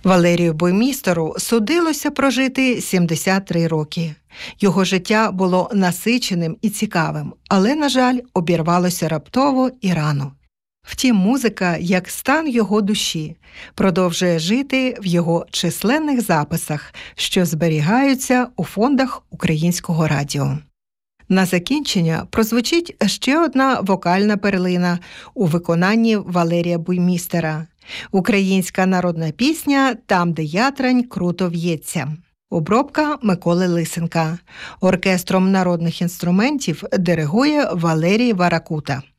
Валерію Буймістеру судилося прожити 73 роки. Його життя було насиченим і цікавим, але, на жаль, обірвалося раптово і рано. Втім, музика, як стан його душі, продовжує жити в його численних записах, що зберігаються у фондах Українського радіо. На закінчення прозвучить ще одна вокальна перлина у виконанні Валерія Буймістера – українська народна пісня «Там, де ятрань круто в'ється». Обробка Миколи Лисенка. Оркестром народних інструментів диригує Валерій Варакута.